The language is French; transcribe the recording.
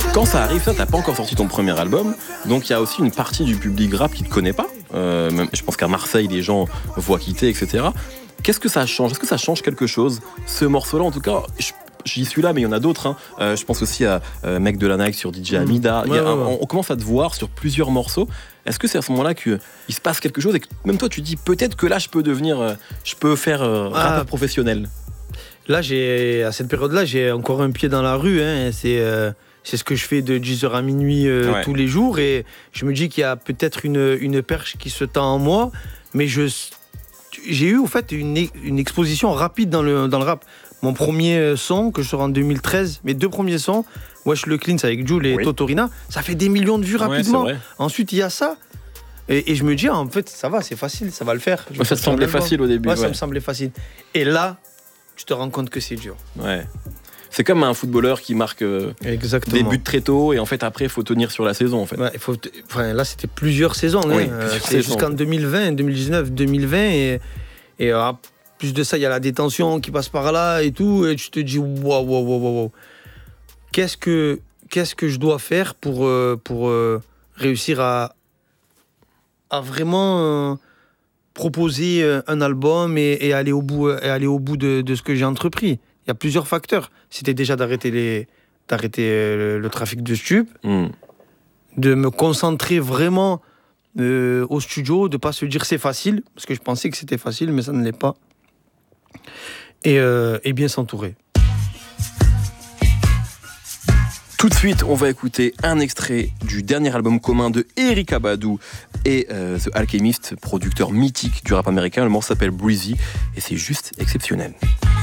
Quand ça arrive, ça, t'as pas encore sorti ton premier album, donc il y a aussi une partie du public rap qui te connaît pas. Même, je pense qu'à Marseille, les gens voient qui t'es, etc. Qu'est-ce que ça change ? Est-ce que ça change quelque chose ? Ce morceau-là, en tout cas, j'y suis là, mais il y en a d'autres. Hein. Je pense aussi à Mec de la Nike sur DJ Amida. On commence à te voir sur plusieurs morceaux. Est-ce que c'est à ce moment-là qu'il se passe quelque chose et que même toi, tu dis peut-être que là, je peux faire rappeur professionnel ? Là, à cette période-là, j'ai encore un pied dans la rue. Hein. C'est ce que je fais de 10h à minuit tous les jours. Et je me dis qu'il y a peut-être une perche qui se tend en moi. Mais j'ai eu, au fait, une exposition rapide dans le rap. Mon premier son que je sors en 2013, mes 2 premiers sons, Wesh le Cleans avec Jul et Totorina, ça fait des millions de vues rapidement. Ensuite, il y a ça. Et je me dis, en fait, ça va, c'est facile, ça va le faire. Ça te semblait facile au début. Ça me semblait facile. Et là, tu te rends compte que c'est dur. Ouais. C'est comme un footballeur qui marque des buts très tôt et en fait après il faut tenir sur la saison en fait. Ouais, là c'était plusieurs saisons. C'est jusqu'en 2020, 2019, 2020 et plus de ça il y a la détention qui passe par là et tout et tu te dis wow. Qu'est-ce que je dois faire pour réussir à vraiment proposer un album et aller au bout de ce que j'ai entrepris. Il y a plusieurs facteurs. C'était déjà d'arrêter le trafic de stupes, de me concentrer vraiment au studio, de ne pas se dire c'est facile, parce que je pensais que c'était facile, mais ça ne l'est pas. Et bien s'entourer. Tout de suite, on va écouter un extrait du dernier album commun de Erykah Badu et The Alchemist, producteur mythique du rap américain. Le morceau s'appelle Breezy et c'est juste exceptionnel.